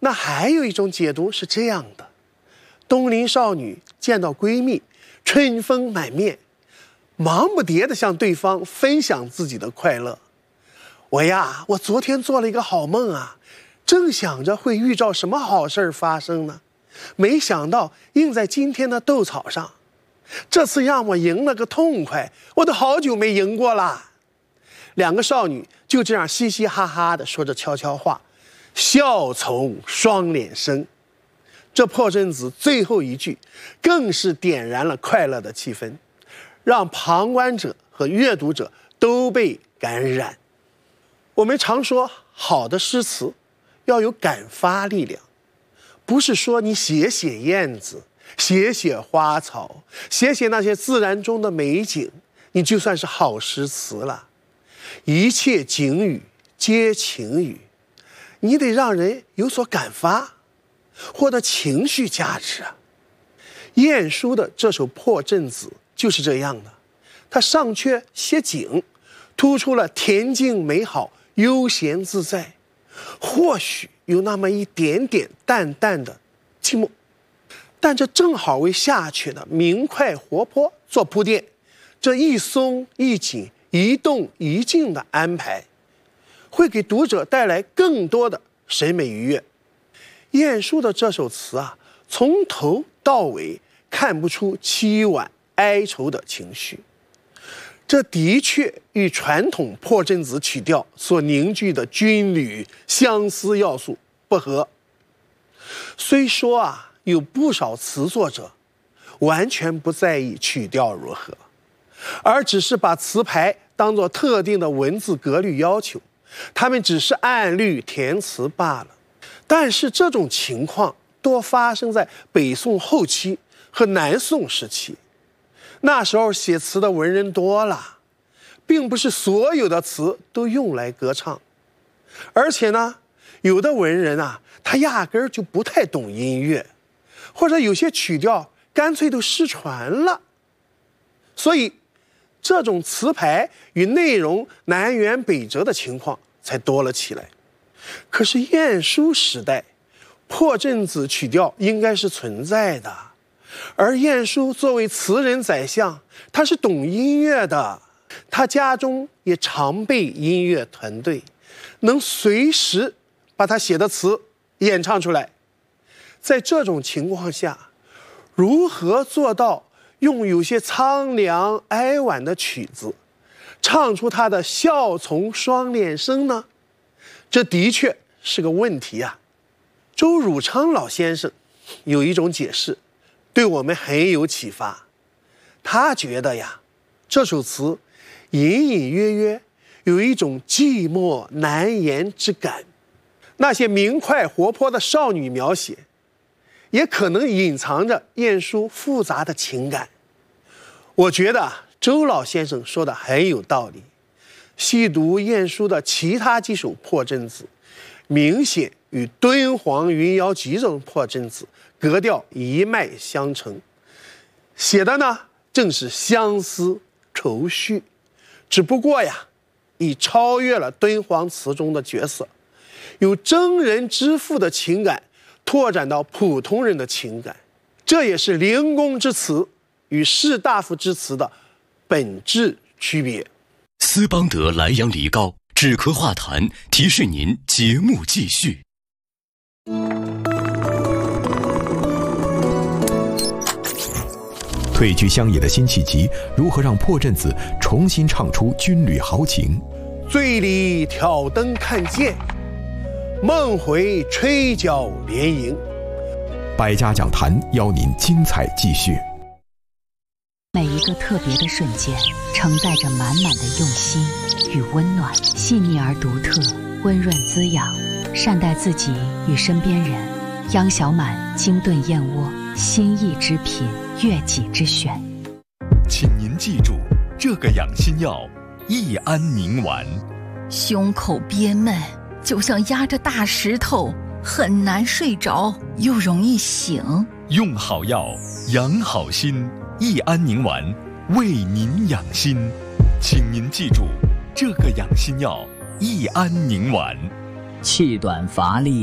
那还有一种解读是这样的：东林少女见到闺蜜，春风满面，忙不迭地向对方分享自己的快乐。我昨天做了一个好梦啊，正想着会遇到什么好事发生呢，没想到印在今天的斗草上，这次让我赢了个痛快，我都好久没赢过了。两个少女就这样嘻嘻哈哈地说着悄悄话，笑从双脸生。这破阵子最后一句更是点燃了快乐的气氛，让旁观者和阅读者都被感染。我们常说好的诗词要有感发力量，不是说你写写燕子，写写花草，写写那些自然中的美景，你就算是好诗词了。一切景语皆情语，你得让人有所感发，获得情绪价值啊。晏殊的这首破阵子就是这样的，他上阙写景，突出了恬静美好、悠闲自在，或许有那么一点点淡淡的寂寞，但这正好为下阙的明快活泼做铺垫。这一松一紧、一动一静的安排，会给读者带来更多的审美愉悦。晏殊的这首词啊，从头到尾看不出凄婉哀愁的情绪，这的确与传统破阵子曲调所凝聚的军旅相思要素不合。虽说啊，有不少词作者完全不在意曲调如何，而只是把词牌当作特定的文字格律要求，他们只是按律填词罢了。但是这种情况多发生在北宋后期和南宋时期，那时候写词的文人多了，并不是所有的词都用来歌唱。而且呢，有的文人啊，他压根儿就不太懂音乐，或者有些曲调干脆都失传了，所以这种词牌与内容南辕北辙的情况才多了起来。可是晏殊时代，破阵子曲调应该是存在的，而晏殊作为词人宰相，他是懂音乐的，他家中也常备音乐团队，能随时把他写的词演唱出来。在这种情况下，如何做到用有些苍凉哀婉的曲子唱出他的笑从双脸生呢？这的确是个问题啊。周汝昌老先生有一种解释对我们很有启发。他觉得呀，这首词隐隐约约有一种寂寞难言之感，那些明快活泼的少女描写也可能隐藏着晏殊复杂的情感。我觉得周老先生说的很有道理，细读晏殊的其他几首破阵子，明显与《敦煌云瑶集》这种破阵子格调一脉相承，写的呢正是相思愁绪，只不过呀，已超越了敦煌词中的角色，有征人之赋的情感拓展到普通人的情感，这也是灵公之词与士大夫之词的本质区别。 斯邦德莱阳梨膏止咳化痰，提示您节目继续。 褪去乡野的辛弃疾如何让破阵子重新唱出军旅豪情？ 醉里挑灯看剑，梦回吹角连营。 百家讲坛邀您精彩继续。 每一个特别的瞬间，承载着满满的用心与温暖，细腻而独特，温润滋养，善待自己与身边人。央小满精炖燕窝，心意之品，悦己之选。 请您记住，这个养心药益安宁丸。 胸口憋闷，就像压着大石头，很难睡着，又容易醒。 用好药，养好心。益安宁丸为您养心，请您记住，这个养心药益安宁丸。 气短乏力，